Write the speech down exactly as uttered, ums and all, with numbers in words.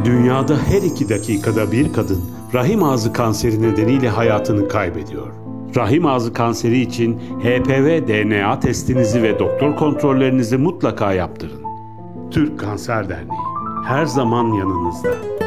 Dünyada her iki dakikada bir kadın rahim ağzı kanseri nedeniyle hayatını kaybediyor. Rahim ağzı kanseri için H P V D N A testinizi ve doktor kontrollerinizi mutlaka yaptırın. Türk Kanser Derneği her zaman yanınızda.